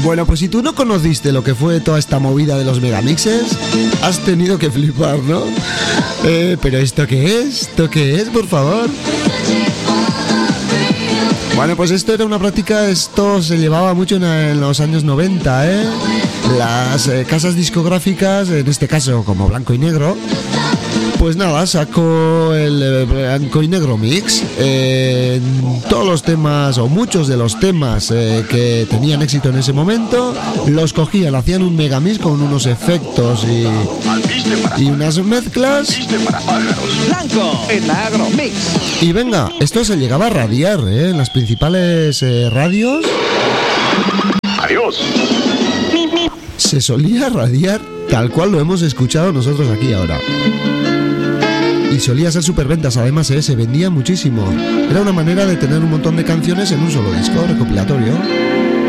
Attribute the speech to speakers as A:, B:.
A: Bueno, pues si tú no conociste lo que fue toda esta movida de los megamixes, has tenido que flipar, ¿no? Pero ¿esto qué es? ¿Esto qué es, por favor? Bueno, pues esto era una práctica, esto se llevaba mucho en los años 90, ¿eh? Las casas discográficas, en este caso como Blanco y Negro, pues nada, sacó el Blanco y Negro Mix. Todos los temas, o muchos de los temas que tenían éxito en ese momento, los cogían, hacían un megamix con unos efectos y unas mezclas.
B: Blanco en Agro Mix.
A: Y venga, esto se llegaba a radiar en las principales radios.
C: Adiós.
A: Se solía radiar tal cual lo hemos escuchado nosotros aquí ahora. Y solía ser superventas, además, se vendía muchísimo. Era una manera de tener un montón de canciones en un solo disco recopilatorio.